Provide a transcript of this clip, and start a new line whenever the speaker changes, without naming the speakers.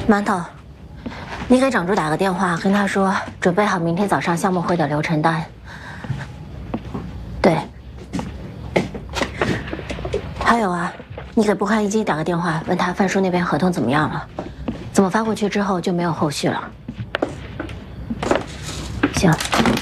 馒头，你给长珠打个电话，跟他说准备好明天早上项目会的流程单。对。还有啊，你给布宽一基打个电话，问他范叔那边合同怎么样了，怎么发过去之后就没有后续了。行。